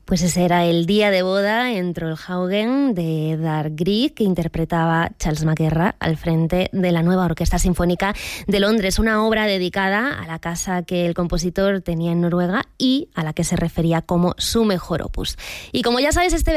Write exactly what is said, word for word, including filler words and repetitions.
Pues ese era el día de boda en Trollhaugen de Dar Grieg, que interpretaba Charles McGerra al frente de la nueva Orquesta Sinfónica de Londres, una obra dedicada a la casa que el compositor tenía en Noruega y a la que se refería como su mejor opus. Y como ya sabes, este